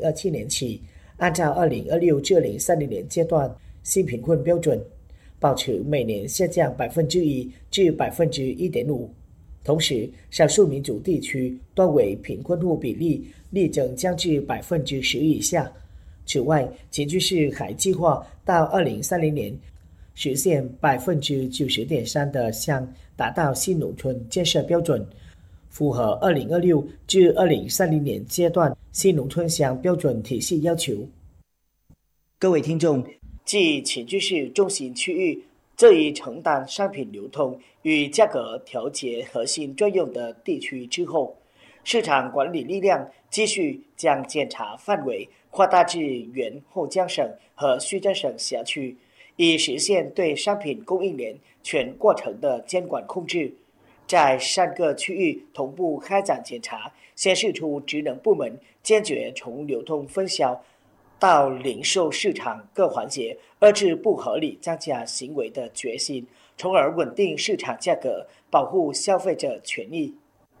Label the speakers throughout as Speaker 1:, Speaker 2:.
Speaker 1: 2027年起，按照2026至2030年阶段新贫困标准，保持每年下降1%至1.5%。同时，少数民族地区多为贫困户比例力争降至10%以下。此外，前居市还计划到2030年实现90.3%的乡达到新农村建设标准，符合2026至2030年阶段新农村乡标准体系要求。各位听众，继前居市中心区域这一承担商品流通与价格调节核心作用的地区之后，市场管理力量继续将检查范围扩大至原后江省和叙江省辖区，以实现对商品供应链全过程的监管控制。在3个区域同步开展检查，显示出职能部门坚决从流通分销到零售市场各环节遏制不合理涨价行为的决心，从而稳定市场价格，保护消费者权益。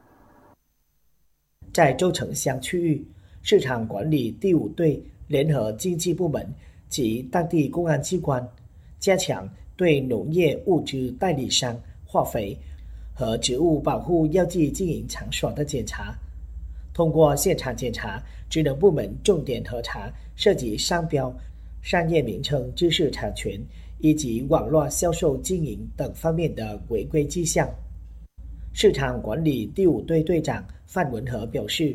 Speaker 1: 在州城乡区域，市场管理第5队联合经济部门及当地公安机关，加强对农业物资代理商、化肥和植物保护药剂经营场所的检查。通过现场检查，职能部门重点核查涉及商标、商业名称知识产权以及网络销售经营等方面的违规迹象。市场管理第5队队长范文和表示，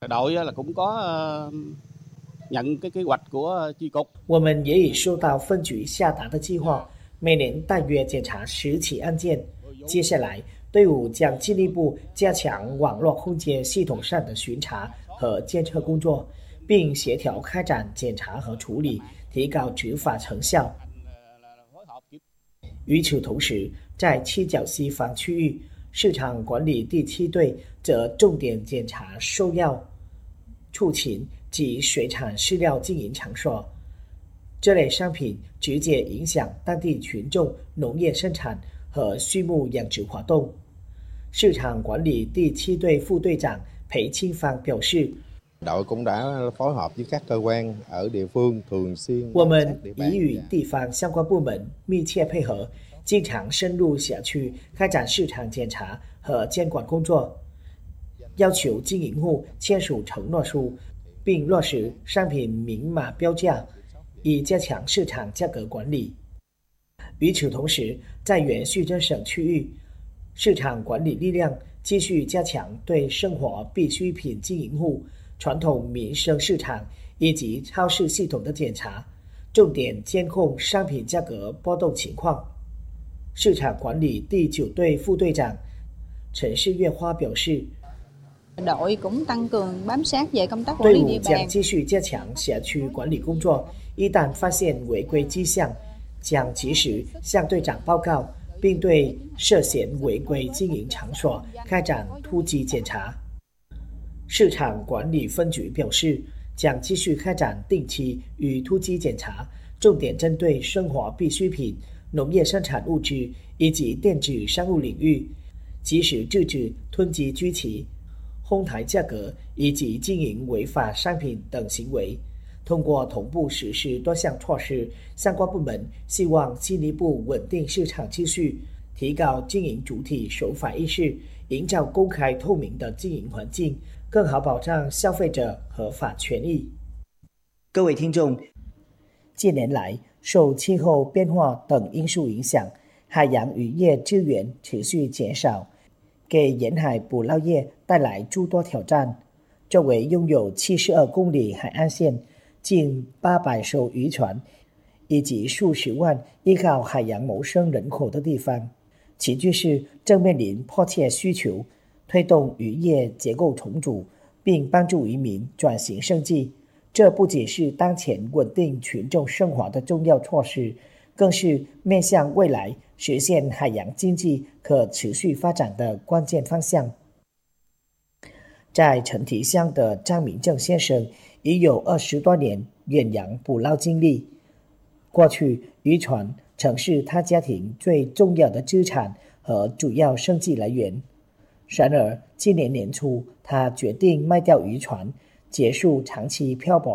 Speaker 1: 我们也已收到分局下达的计划，每年大约检查10起案件。接下来队伍将进一步加强网络空间系统上的巡查和监测工作，并协调开展检查和处理，提高执法成效。与此同时，在七角西方区域，市场管理第7队则重点检查兽药、畜禽及水产饲料经营场所，这类商品直接影响当地群众农业生产和畜牧养殖活动。市场管理第7队副队长裴清芳表示，我们已与地方相关部门密切配合，经常深入辖区开展市场检查和监管工作，要求经营户签署承诺书，并落实商品明码标价，以加强市场价格管理。与此同时，在原叙江省区域，市场管理力量继续加强对生活必需品经营户、传统民生市场以及超市系统的检查，重点监控商品价格波动情况。市场管理第9队副队长陈世月花表示，队伍将继续加强辖区管理工作，一旦发现违规迹象，将及时向队长报告，并对涉嫌违规经营场所开展突击检查。市场管理分局表示，将继续开展定期与突击检查，重点针对生活必需品、农业生产物资以及电子商务领域，及时制止囤积居奇、哄抬价格以及经营违法商品等行为。通过同步实施多项措施，相关部门希望进一步稳定市场秩序，提高经营主体守法意识，营造公开透明的经营环境，更好保障消费者合法权益。各位听众，近年来受气候变化等因素影响，海洋渔业资源持续减少，给沿海捕捞业带来诸多挑战。作为拥有72公里海岸线、近800艘渔船以及数十万依靠海洋谋生人口的地方，前居市正面临迫切需求，推动渔业结构重组，并帮助渔民转型生计。这不仅是当前稳定群众生活的重要措施，更是面向未来实现海洋经济可持续发展的关键方向。在陈堤乡的张明正先生已有20多年远洋捕捞经历，过去渔船曾是他家庭最重要的资产和主要生计来源。然而今年年初，他决定卖掉渔船，结束长期漂泊